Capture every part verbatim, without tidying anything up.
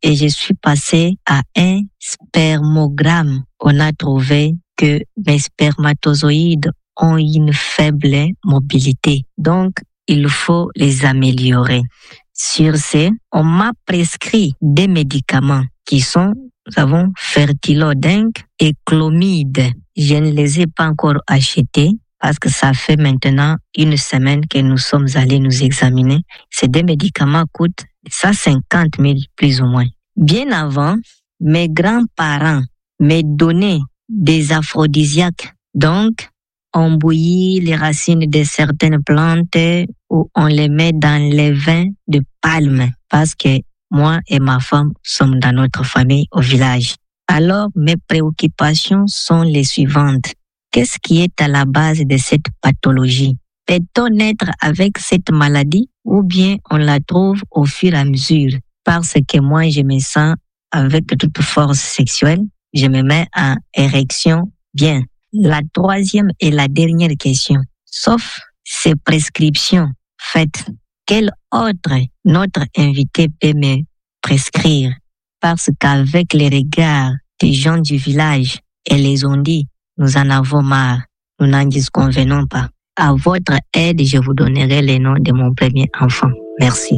et je suis passée à un spermogramme. On a trouvé que mes spermatozoïdes ont une faible mobilité. Donc, il faut les améliorer. Sur ce, on m'a prescrit des médicaments qui sont, nous avons Fertilodin et Clomid. Je ne les ai pas encore achetés parce que ça fait maintenant une semaine que nous sommes allés nous examiner. Ces deux médicaments coûtent cent cinquante mille plus ou moins. Bien avant, mes grands-parents me donnaient des aphrodisiaques. Donc, on bouillit les racines de certaines plantes ou on les met dans les vins de palme parce que moi et ma femme sommes dans notre famille au village. Alors, mes préoccupations sont les suivantes. Qu'est-ce qui est à la base de cette pathologie? Peut-on naître avec cette maladie ou bien on la trouve au fur et à mesure? Parce que moi, je me sens avec toute force sexuelle, je me mets en érection bien. La troisième et la dernière question. Sauf ces prescriptions faites, quel autre notre invité peut me prescrire? Parce qu'avec les regards des gens du village, elles les ont dit, nous en avons marre, nous n'en disconvenons pas. À votre aide, je vous donnerai les noms de mon premier enfant. Merci.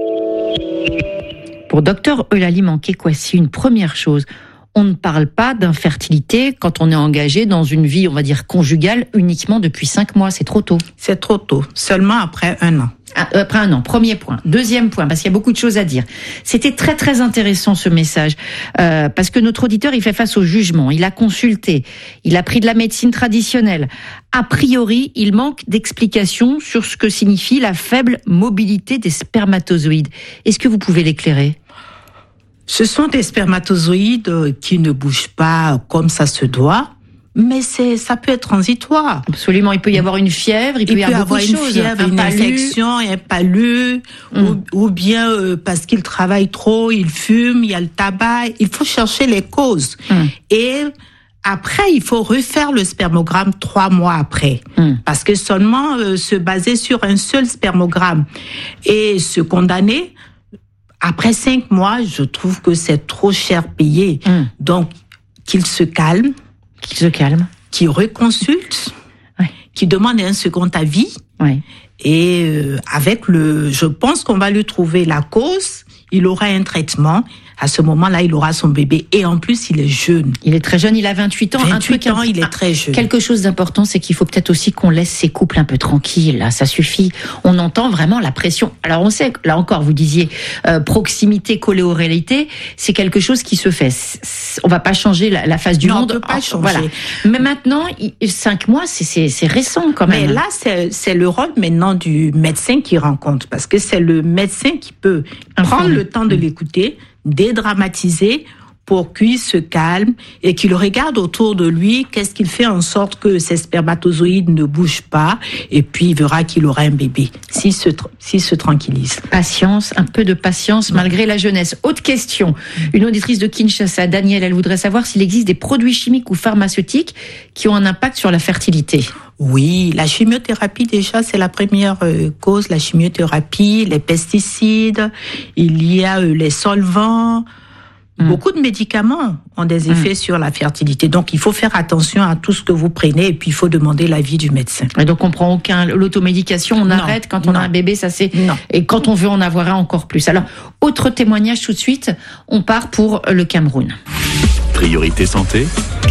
Pour docteur Eulalie Manqué-Kouassi, une première chose, on ne parle pas d'infertilité quand on est engagé dans une vie, on va dire, conjugale uniquement depuis cinq mois. C'est trop tôt. C'est trop tôt. Seulement après un an. Après un an. Premier point. Deuxième point, parce qu'il y a beaucoup de choses à dire. C'était très, très intéressant ce message. Euh, parce que notre auditeur, il fait face au jugement. Il a consulté. Il a pris de la médecine traditionnelle. A priori, il manque d'explications sur ce que signifie la faible mobilité des spermatozoïdes. Est-ce que vous pouvez l'éclairer ? Ce sont des spermatozoïdes qui ne bougent pas comme ça se doit, mais c'est, ça peut être transitoire. Absolument, il peut y avoir une fièvre, il peut il y peut avoir une choses, fièvre, un une palu. infection, un palu, mm. ou, ou bien euh, parce qu'il travaille trop, il fume, il y a le tabac. Il faut chercher les causes. Mm. Et après, il faut refaire le spermogramme trois mois après. Mm. Parce que seulement euh, se baser sur un seul spermogramme et se condamner, après cinq mois, je trouve que c'est trop cher payé. Mm. Donc, qu'il se calme. Qu'il se calme. Qu'il reconsulte. Ouais. Qu'il demande un second avis. Ouais. Et euh, avec le... Je pense qu'on va lui trouver la cause. Il aura un traitement. À ce moment-là, il aura son bébé. Et en plus, il est jeune. Il est très jeune, il a vingt-huit ans. vingt-huit un truc, ans, il est très jeune. Quelque chose d'important, c'est qu'il faut peut-être aussi qu'on laisse ces couples un peu tranquilles. Là, ça suffit. On entend vraiment la pression. Alors, on sait, là encore, vous disiez, euh, proximité, collée aux réalités, c'est quelque chose qui se fait. C'est, on va pas changer la, la face du non, monde. On peut pas enfin, changer. Voilà. Mais maintenant, cinq mois, c'est, c'est, c'est récent quand même. Mais là, c'est, c'est le rôle maintenant du médecin qui rencontre. Parce que c'est le médecin qui peut prendre Informe. le temps de l'écouter, dédramatiser pour qu'il se calme et qu'il regarde autour de lui qu'est-ce qu'il fait en sorte que ses spermatozoïdes ne bougent pas et puis il verra qu'il aura un bébé s'il se, s'il se tranquillise. Patience, un peu de patience malgré la jeunesse. Autre question, une auditrice de Kinshasa, Danielle, elle voudrait savoir s'il existe des produits chimiques ou pharmaceutiques qui ont un impact sur la fertilité. Oui, la chimiothérapie déjà c'est la première euh, cause, la chimiothérapie, les pesticides, il y a euh, les solvants, mmh. beaucoup de médicaments ont des effets mmh. sur la fertilité. Donc il faut faire attention à tout ce que vous prenez et puis il faut demander l'avis du médecin. Et donc on prend aucun l'automédication, on non, arrête quand on non. a un bébé, ça c'est non. Et quand on veut en avoir un encore plus. Alors autre témoignage tout de suite, on part pour le Cameroun. Priorité santé.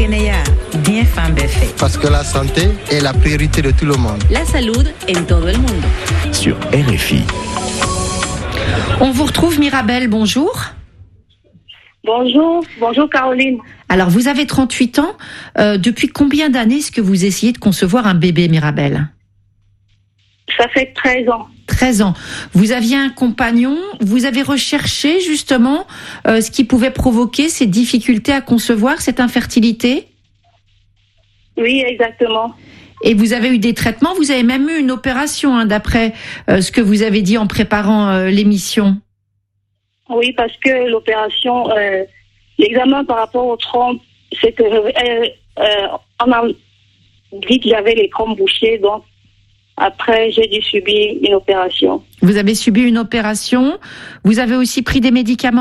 Parce que la santé est la priorité de tout le monde. La salud en todo el mundo. Sur R F I. On vous retrouve Mirabel, bonjour. Bonjour, bonjour Caroline. Alors vous avez trente-huit ans, euh, depuis combien d'années est-ce que vous essayez de concevoir un bébé, Mirabel ? Ça fait treize ans. treize ans. Vous aviez un compagnon, vous avez recherché justement euh, ce qui pouvait provoquer ces difficultés à concevoir, cette infertilité ? Oui, exactement. Et vous avez eu des traitements, vous avez même eu une opération, hein, d'après euh, ce que vous avez dit en préparant euh, l'émission. Oui, parce que l'opération, euh, l'examen par rapport aux trompes, c'est que euh, euh, on a dit que j'avais les trompes bouchées, donc après, j'ai dû subir une opération. Vous avez subi une opération. Vous avez aussi pris des médicaments ?